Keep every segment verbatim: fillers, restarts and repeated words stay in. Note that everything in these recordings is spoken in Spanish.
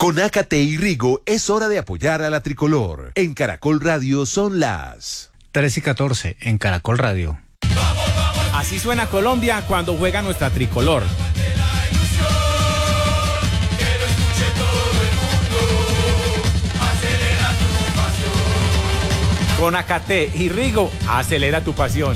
Con Ácate y Rigo es hora de apoyar a la tricolor. En Caracol Radio son las tres y catorce en Caracol Radio. Así suena Colombia cuando juega nuestra tricolor. Con Ácate y Rigo, acelera tu pasión.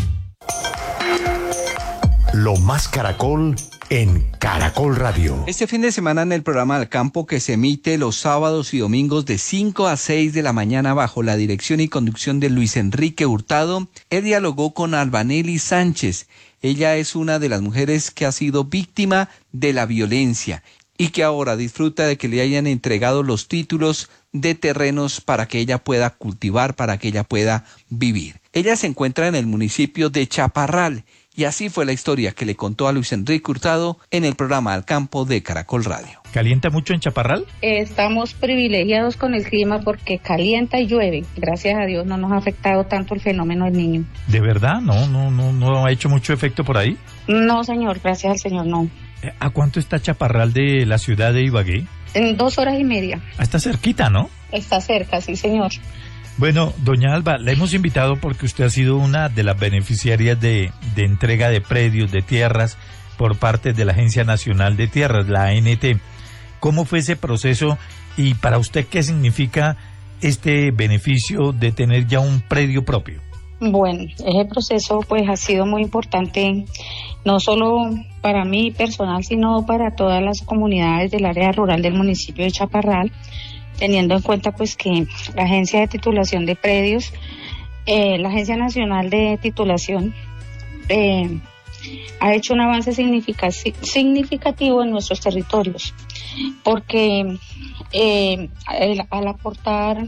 Lo más Caracol en Caracol Radio. Este fin de semana en el programa Al Campo, que se emite los sábados y domingos de cinco a seis de la mañana bajo la dirección y conducción de Luis Enrique Hurtado, él dialogó con Albanelli Sánchez. Ella es una de las mujeres que ha sido víctima de la violencia y que ahora disfruta de que le hayan entregado los títulos de terrenos para que ella pueda cultivar, para que ella pueda vivir. Ella se encuentra en el municipio de Chaparral. Y así fue la historia que le contó a Luis Enrique Hurtado en el programa Al Campo de Caracol Radio. ¿Calienta mucho en Chaparral? Estamos privilegiados con el clima porque calienta y llueve. Gracias a Dios no nos ha afectado tanto el fenómeno del Niño. ¿De verdad? ¿No, no, no, no ha hecho mucho efecto por ahí? No, señor, gracias al Señor, no. ¿A cuánto está Chaparral de la ciudad de Ibagué? En dos horas y media. Ah, está cerquita, ¿no? Está cerca, sí, señor. Bueno, doña Alba, la hemos invitado porque usted ha sido una de las beneficiarias de, de entrega de predios, de tierras, por parte de la Agencia Nacional de Tierras, la A N T. ¿Cómo fue ese proceso y para usted qué significa este beneficio de tener ya un predio propio? Bueno, ese proceso pues ha sido muy importante, no solo para mí personal, sino para todas las comunidades del área rural del municipio de Chaparral, teniendo en cuenta pues que la Agencia de Titulación de Predios, eh, la Agencia Nacional de Titulación, eh, ha hecho un avance significativo en nuestros territorios, porque eh, el, al aportar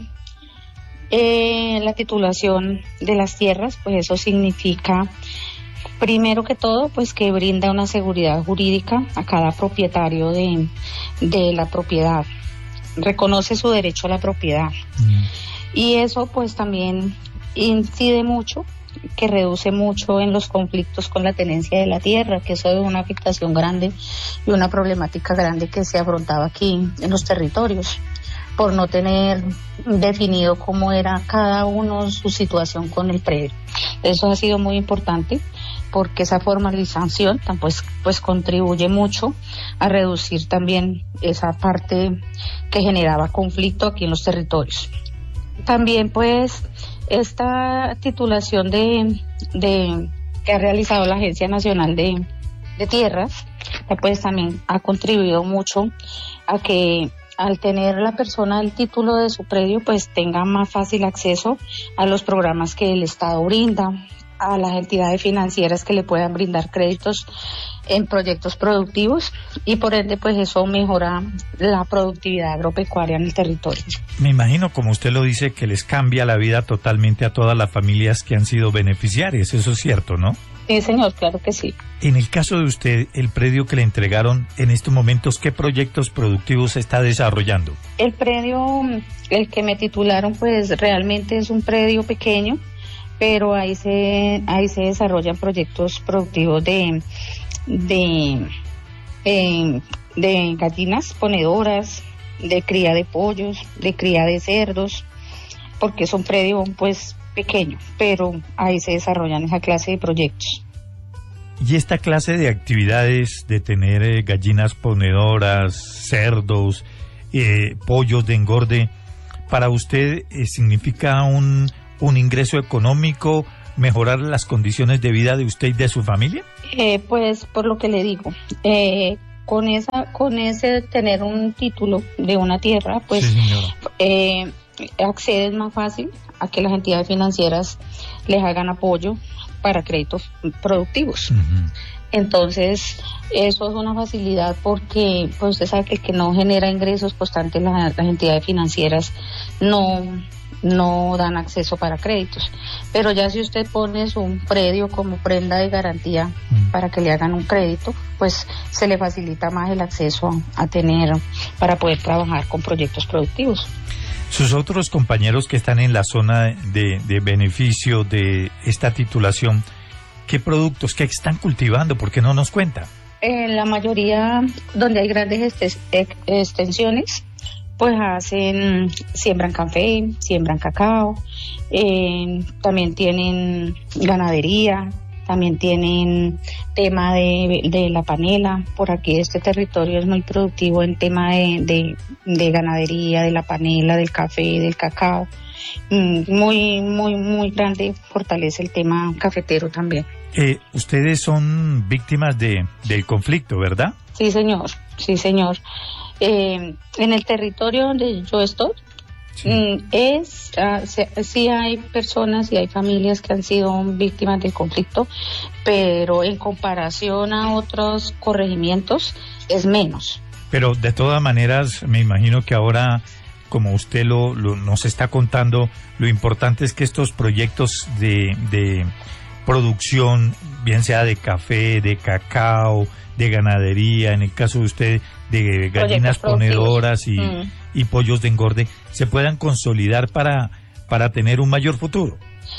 eh, la titulación de las tierras, pues eso significa, primero que todo, pues que brinda una seguridad jurídica a cada propietario de, de la propiedad. Reconoce su derecho a la propiedad. Mm. Y eso pues también incide mucho, que reduce mucho en los conflictos con la tenencia de la tierra, que eso es una afectación grande y una problemática grande que se afrontaba aquí en los territorios, por no tener definido cómo era cada uno su situación con el predio. Eso ha sido muy importante, porque esa formalización pues, pues contribuye mucho a reducir también esa parte que generaba conflicto aquí en los territorios. También pues esta titulación de, de que ha realizado la Agencia Nacional de, de Tierras, pues también ha contribuido mucho a que al tener la persona el título de su predio, pues tenga más fácil acceso a los programas que el Estado brinda, a las entidades financieras que le puedan brindar créditos en proyectos productivos, y por ende pues eso mejora la productividad agropecuaria en el territorio. Me imagino, como usted lo dice, que les cambia la vida totalmente a todas las familias que han sido beneficiarias, eso es cierto, ¿no? Sí, señor, claro que sí. En el caso de usted, el predio que le entregaron en estos momentos, ¿qué proyectos productivos está desarrollando? El predio, el que me titularon, pues realmente es un predio pequeño, pero ahí se ahí se desarrollan proyectos productivos de de de, de gallinas ponedoras, de cría de pollos, de cría de cerdos, porque es un predio pues pequeño, pero ahí se desarrollan esa clase de proyectos. Y esta clase de actividades de tener eh, gallinas ponedoras, cerdos, eh, pollos de engorde, para usted eh, significa un un ingreso económico, mejorar las condiciones de vida de usted y de su familia? Eh, pues por lo que le digo, eh, con esa, con ese tener un título de una tierra, pues sí, eh, accedes más fácil a que las entidades financieras les hagan apoyo para créditos productivos. Uh-huh. Entonces, eso es una facilidad porque, pues usted sabe que el que no genera ingresos constantes, las, las entidades financieras no no dan acceso para créditos, pero ya si usted pone un predio como prenda de garantía mm. para que le hagan un crédito, pues se le facilita más el acceso a, a tener para poder trabajar con proyectos productivos. Sus otros compañeros que están en la zona de, de beneficio de esta titulación, ¿qué productos, qué están cultivando? ¿Por qué no nos cuenta? en la mayoría donde hay grandes este, extensiones, pues hacen, siembran café, siembran cacao, eh, también tienen ganadería, también tienen tema de, de la panela. Por aquí este territorio es muy productivo en tema de, de, de ganadería, de la panela, del café, del cacao. Muy, muy, muy grande, fortalece el tema cafetero también. Eh, ustedes son víctimas de del conflicto, ¿verdad? Sí, señor, sí, señor. Eh, en el territorio donde yo estoy, sí, es uh, sí, sí hay personas y hay familias que han sido víctimas del conflicto, pero en comparación a otros corregimientos es menos. Pero de todas maneras, me imagino que ahora, como usted lo, lo nos está contando, lo importante es que estos proyectos de, de producción, bien sea de café, de cacao, de ganadería, en el caso de usted, de gallinas ponedoras y, mm. y pollos de engorde, se puedan consolidar para, para tener un mayor futuro.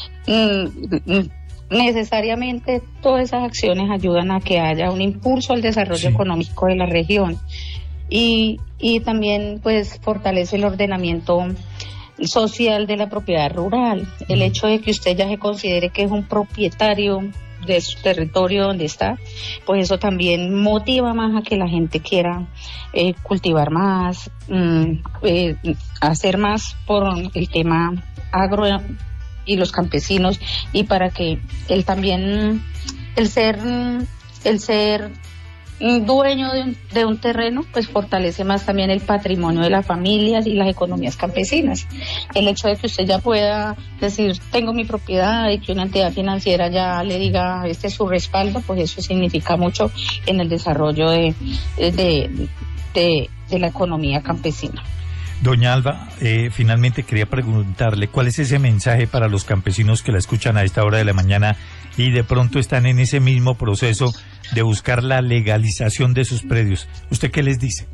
Mm, necesariamente todas esas acciones ayudan a que haya un impulso al desarrollo sí. económico de la región. Y, y también pues fortalece el ordenamiento social de la propiedad rural. El hecho de que usted ya se considere que es un propietario de su territorio donde está, pues eso también motiva más a que la gente quiera eh, cultivar más, mm, eh, hacer más por el tema agro y los campesinos, y para que él también, el ser, el ser dueño de un, de un terreno, pues fortalece más también el patrimonio de las familias y las economías campesinas. El hecho de que usted ya pueda decir, tengo mi propiedad, y que una entidad financiera ya le diga, este es su respaldo, pues eso significa mucho en el desarrollo de, de, de, de la economía campesina. Doña Alba, eh, finalmente quería preguntarle, ¿cuál es ese mensaje para los campesinos que la escuchan a esta hora de la mañana y de pronto están en ese mismo proceso de buscar la legalización de sus predios? ¿Usted qué les dice?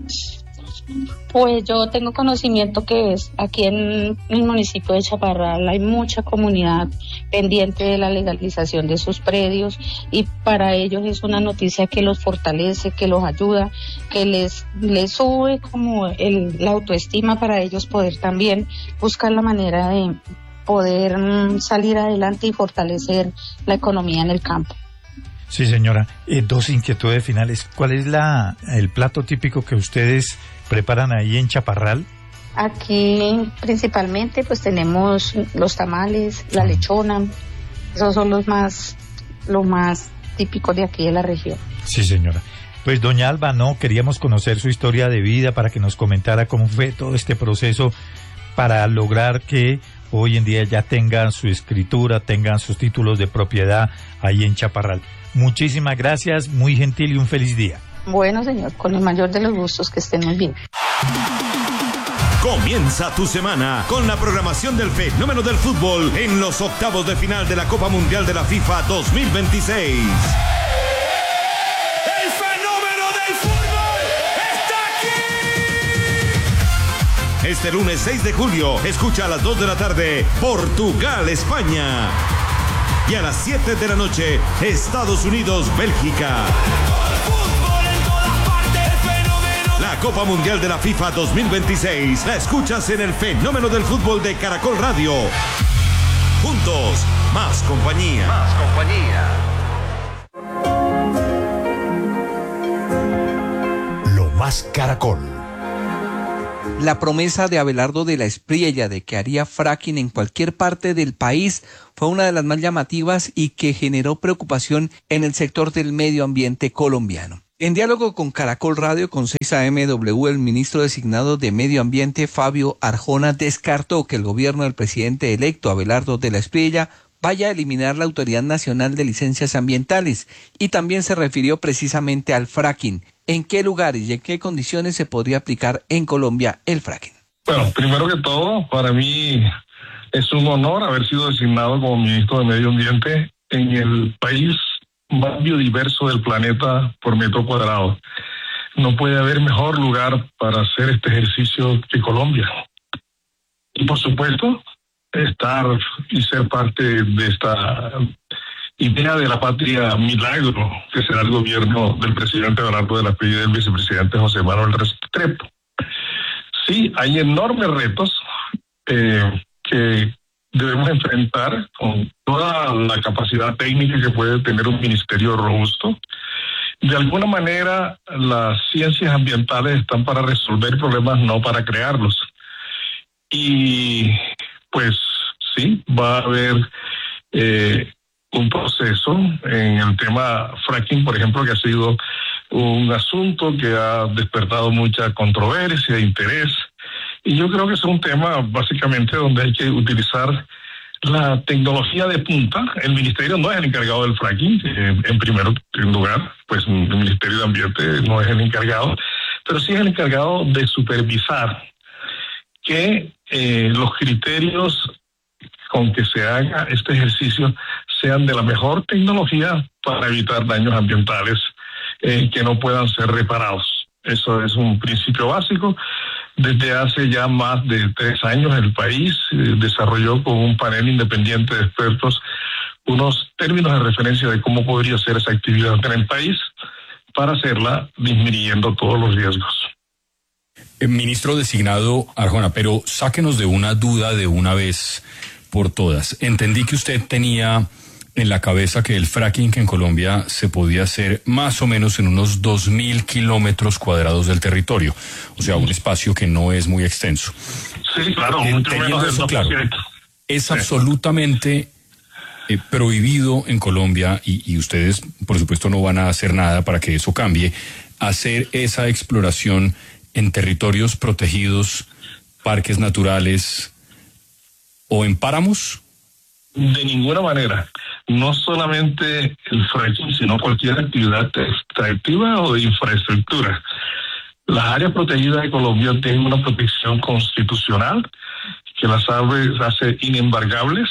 Pues yo tengo conocimiento que es aquí en el municipio de Chaparral hay mucha comunidad pendiente de la legalización de sus predios, y para ellos es una noticia que los fortalece, que los ayuda, que les, les sube como el, la autoestima para ellos poder también buscar la manera de poder mm, salir adelante y fortalecer la economía en el campo. Sí, señora. Eh, dos inquietudes finales. ¿Cuál es la el plato típico que ustedes preparan ahí en Chaparral? Aquí principalmente pues tenemos los tamales, la lechona. Esos son los más los más típicos de aquí de la región. Sí, señora. Pues doña Alba, no, queríamos conocer su historia de vida para que nos comentara cómo fue todo este proceso para lograr que hoy en día ya tengan su escritura, tengan sus títulos de propiedad ahí en Chaparral. Muchísimas gracias, muy gentil y un feliz día. Bueno, señor, con el mayor de los gustos, que estén muy bien. Comienza tu semana con la programación del fenómeno del fútbol en los octavos de final de la Copa Mundial de la FIFA dos mil veintiséis. ¡El fenómeno del fútbol está aquí! Este lunes seis de julio, escucha a las dos de la tarde, Portugal-España. Y a las siete de la noche, Estados Unidos-Bélgica. La Copa Mundial de la FIFA dos mil veintiséis la escuchas en el fenómeno del fútbol de Caracol Radio. Juntos, más compañía. Más compañía. Lo más Caracol. La promesa de Abelardo de la Espriella de que haría fracking en cualquier parte del país fue una de las más llamativas y que generó preocupación en el sector del medio ambiente colombiano. En diálogo con Caracol Radio con seis A M W, el ministro designado de Medio Ambiente, Fabio Arjona, descartó que el gobierno del presidente electo Abelardo de la Espriella vaya a eliminar la Autoridad Nacional de Licencias Ambientales, y también se refirió precisamente al fracking. ¿En qué lugares y en qué condiciones se podría aplicar en Colombia el fracking? Bueno, primero que todo, para mí es un honor haber sido designado como ministro de Medio Ambiente en el país más biodiverso del planeta por metro cuadrado. No puede haber mejor lugar para hacer este ejercicio que Colombia. Y por supuesto, estar y ser parte de esta idea de la patria milagro, que será el gobierno del presidente Bernardo de la Pella y del vicepresidente José Manuel Restrepo. Sí, hay enormes retos eh, que debemos enfrentar con toda la capacidad técnica que puede tener un ministerio robusto. De alguna manera, las ciencias ambientales están para resolver problemas, no para crearlos. Y pues sí, va a haber eh, un proceso en el tema fracking, por ejemplo, que ha sido un asunto que ha despertado mucha controversia e interés. Y yo creo que es un tema básicamente donde hay que utilizar la tecnología de punta. El ministerio no es el encargado del fracking, eh, en primer lugar, pues el Ministerio de Ambiente no es el encargado, pero sí es el encargado de supervisar que eh, los criterios con que se haga este ejercicio sean de la mejor tecnología para evitar daños ambientales eh, que no puedan ser reparados. Eso es un principio básico. Desde hace ya más de tres años el país eh, desarrolló con un panel independiente de expertos unos términos de referencia de cómo podría ser esa actividad en el país para hacerla disminuyendo todos los riesgos. Eh, ministro designado Arjona, pero sáquenos de una duda de una vez por todas. Entendí que usted tenía en la cabeza que el fracking en Colombia se podía hacer más o menos en unos dos mil kilómetros cuadrados del territorio, o sea, un espacio que no es muy extenso. Sí, claro, mucho menos eso claro, es sí. absolutamente eh, prohibido en Colombia, y, y ustedes, por supuesto, no van a hacer nada para que eso cambie, hacer esa exploración en territorios protegidos, parques naturales o en páramos. De ninguna manera. No solamente el fracking, sino cualquier actividad extractiva o de infraestructura. Las áreas protegidas de Colombia tienen una protección constitucional que las hace inembargables,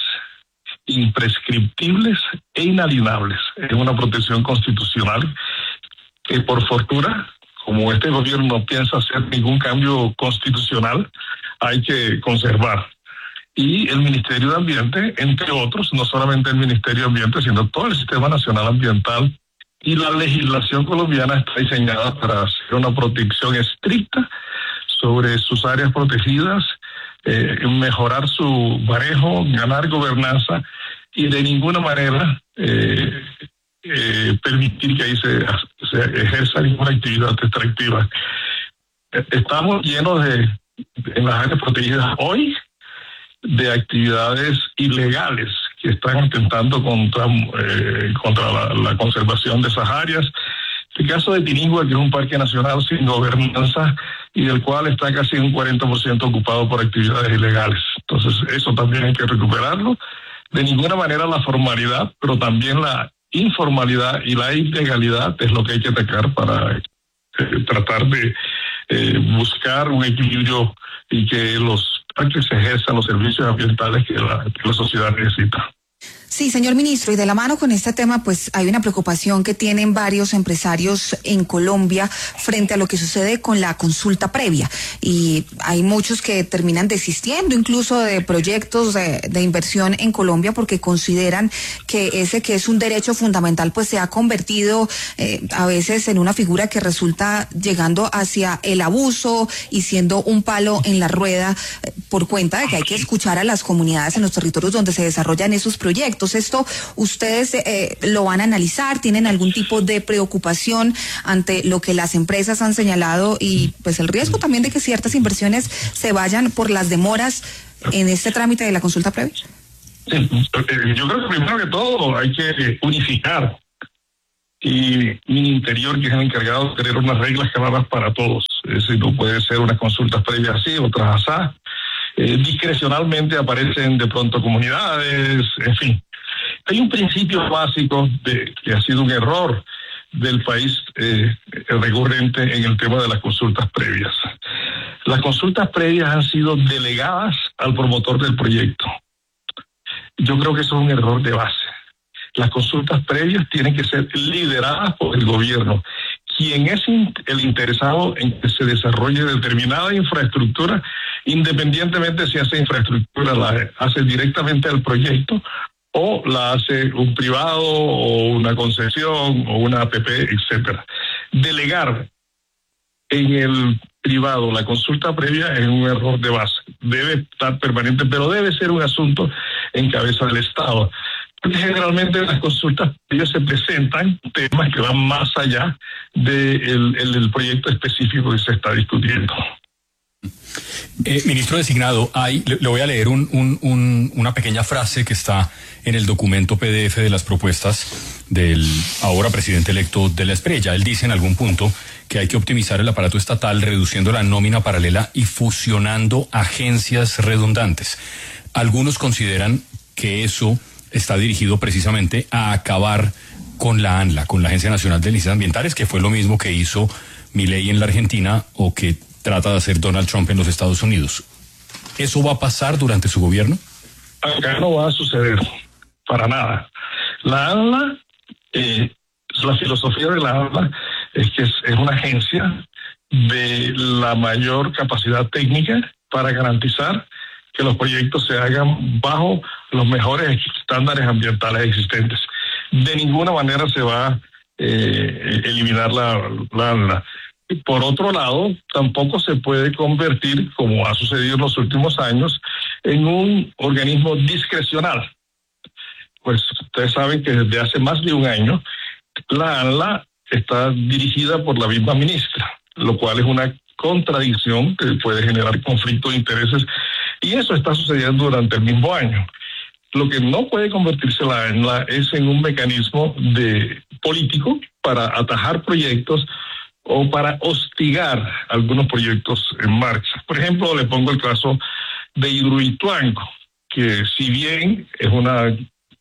imprescriptibles e inalienables. Es una protección constitucional que, por fortuna, como este gobierno no piensa hacer ningún cambio constitucional, hay que conservar. Y el Ministerio de Ambiente, entre otros, no solamente el Ministerio de Ambiente, sino todo el Sistema Nacional Ambiental y la legislación colombiana está diseñada para hacer una protección estricta sobre sus áreas protegidas, eh, mejorar su manejo, ganar gobernanza y de ninguna manera eh, eh, permitir que ahí se, se ejerza ninguna actividad extractiva. Estamos llenos de, en las áreas protegidas hoy, de actividades ilegales que están atentando contra, eh, contra la, la conservación de esas áreas. El caso de Tinigua, que es un parque nacional sin gobernanza y del cual está casi un cuarenta por ciento ocupado por actividades ilegales. Entonces, eso también hay que recuperarlo. De ninguna manera la formalidad, pero también la informalidad y la ilegalidad es lo que hay que atacar para eh, tratar de eh, buscar un equilibrio y que los parques ejerzan los servicios ambientales que la, que la sociedad necesita. Sí, señor ministro, y de la mano con este tema, pues hay una preocupación que tienen varios empresarios en Colombia frente a lo que sucede con la consulta previa. Y hay muchos que terminan desistiendo incluso de proyectos de, de inversión en Colombia porque consideran que ese que es un derecho fundamental pues se ha convertido eh, a veces en una figura que resulta llegando hacia el abuso y siendo un palo en la rueda eh, por cuenta de que hay que escuchar a las comunidades en los territorios donde se desarrollan esos proyectos. Esto ustedes eh, lo van a analizar, tienen algún tipo de preocupación ante lo que las empresas han señalado y pues el riesgo también de que ciertas inversiones se vayan por las demoras en este trámite de la consulta previa. Sí, yo creo que primero que todo hay que unificar y mi interior, que es el encargado de tener unas reglas claras para todos. Es decir, no puede ser unas consultas previas así, otras así. Eh, discrecionalmente aparecen de pronto comunidades, en fin. Hay un principio básico de que ha sido un error del país eh, recurrente en el tema de las consultas previas. Las consultas previas han sido delegadas al promotor del proyecto. Yo creo que eso es un error de base. Las consultas previas tienen que ser lideradas por el gobierno. Quien es el interesado en que se desarrolle determinada infraestructura, independientemente si esa infraestructura la hace directamente al proyecto o la hace un privado o una concesión o una A P P, etcétera. Delegar en el privado la consulta previa es un error de base. Debe estar permanente, pero debe ser un asunto en cabeza del Estado. Porque generalmente en las consultas previas se presentan temas que van más allá del de el, proyecto específico que se está discutiendo. Eh, ministro designado, hay, le, le voy a leer un, un, un, una pequeña frase que está en el documento P D F de las propuestas del ahora presidente electo de la Espriella. Él dice en algún punto que hay que optimizar el aparato estatal reduciendo la nómina paralela y fusionando agencias redundantes. Algunos consideran que eso está dirigido precisamente a acabar con la ANLA, con la Agencia Nacional de Licencias Ambientales, que fue lo mismo que hizo Milei en la Argentina o que trata de hacer Donald Trump en los Estados Unidos. ¿Eso va a pasar durante su gobierno? Acá no va a suceder, para nada. La ANLA, eh, la filosofía de la ANLA es que es, es una agencia de la mayor capacidad técnica para garantizar que los proyectos se hagan bajo los mejores estándares ambientales existentes. De ninguna manera se va a eh, eliminar la, la ANLA. Por otro lado, tampoco se puede convertir, como ha sucedido en los últimos años, en un organismo discrecional. Pues ustedes saben que desde hace más de un año la ANLA está dirigida por la misma ministra, lo cual es una contradicción que puede generar conflicto de intereses, y eso está sucediendo durante el mismo año. Lo que no puede convertirse la ANLA es en un mecanismo de político para atajar proyectos o para hostigar algunos proyectos en marcha. Por ejemplo, le pongo el caso de Hidroituango, que si bien es una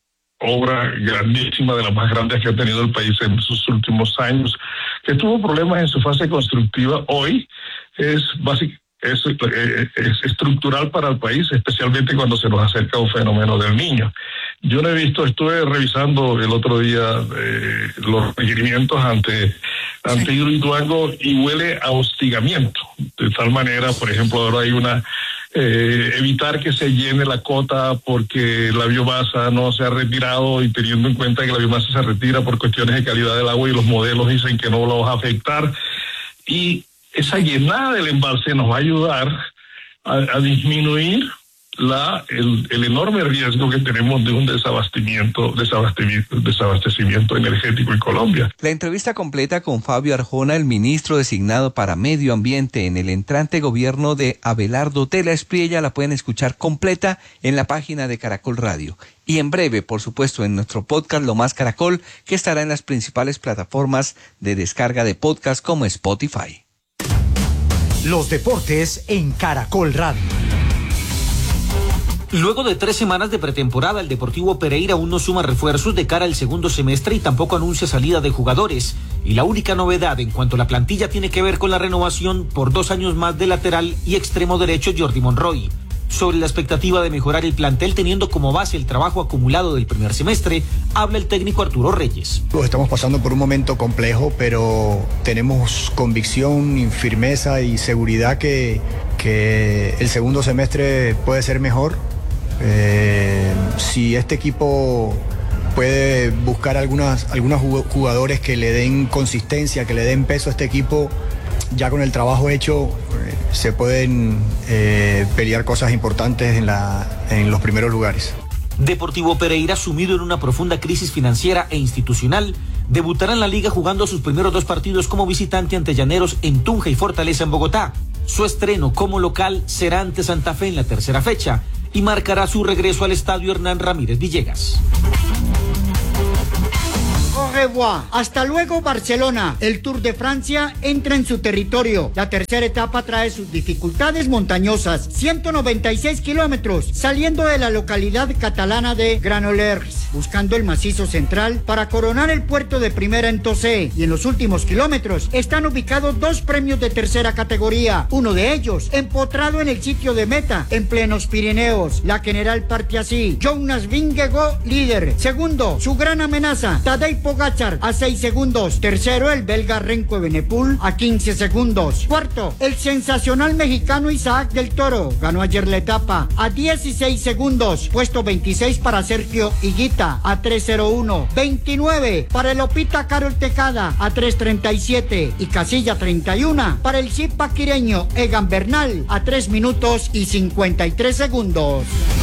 obra grandísima, de las más grandes que ha tenido el país en sus últimos años, que tuvo problemas en su fase constructiva, hoy es básico. Es, es estructural para el país, especialmente cuando se nos acerca un fenómeno del Niño. Yo no he visto, estuve revisando el otro día eh, los requerimientos ante, ante Hidroituango y huele a hostigamiento. De tal manera, por ejemplo, ahora hay una eh, evitar que se llene la cota porque la biomasa no se ha retirado, y teniendo en cuenta que la biomasa se retira por cuestiones de calidad del agua y los modelos dicen que no lo va a afectar. Y esa llenada del embalse nos va a ayudar a, a disminuir la, el, el enorme riesgo que tenemos de un desabastecimiento, desabastecimiento, desabastecimiento energético en Colombia. La entrevista completa con Fabio Arjona, el ministro designado para Medio Ambiente en el entrante gobierno de Abelardo Tela Espriella, la pueden escuchar completa en la página de Caracol Radio. Y en breve, por supuesto, en nuestro podcast Lo Más Caracol, que estará en las principales plataformas de descarga de podcast como Spotify. Los deportes en Caracol Radio. Luego de tres semanas de pretemporada, el Deportivo Pereira aún no suma refuerzos de cara al segundo semestre y tampoco anuncia salida de jugadores. Y la única novedad en cuanto a la plantilla tiene que ver con la renovación por dos años más de lateral y extremo derecho Jordi Monroy. Sobre la expectativa de mejorar el plantel teniendo como base el trabajo acumulado del primer semestre, habla el técnico Arturo Reyes. Estamos pasando por un momento complejo, pero tenemos convicción y firmeza y seguridad que, que el segundo semestre puede ser mejor. Eh, si este equipo puede buscar algunas, algunos jugadores que le den consistencia, que le den peso a este equipo, ya con el trabajo hecho eh, se pueden eh, pelear cosas importantes en, la, en los primeros lugares. Deportivo Pereira, sumido en una profunda crisis financiera e institucional, debutará en la liga jugando sus primeros dos partidos como visitante ante Llaneros en Tunja y Fortaleza en Bogotá. Su estreno como local será ante Santa Fe en la tercera fecha y marcará su regreso al estadio Hernán Ramírez Villegas. Au revoir. Hasta luego, Barcelona. El Tour de Francia entra en su territorio. La tercera etapa trae sus dificultades montañosas. ciento noventa y seis kilómetros, saliendo de la localidad catalana de Granollers, buscando el macizo central para coronar el puerto de primera en Tosé. Y en los últimos kilómetros están ubicados dos premios de tercera categoría. Uno de ellos empotrado en el sitio de meta, en plenos Pirineos. La general parte así: Jonas Vingegaard, líder. Segundo, su gran amenaza, Tadej Pogačar, Pogachar a seis segundos. Tercero, el belga Renko Evenepoel a quince segundos. Cuarto, el sensacional mexicano Isaac del Toro. Ganó ayer la etapa a dieciséis segundos. Puesto veintiséis para Sergio Higuita a tres cero uno. veintinueve para el Opita Carol Tejada a tres treinta y siete. Y casilla treinta y uno para el zipaquireño Egan Bernal a tres minutos y cincuenta y tres segundos.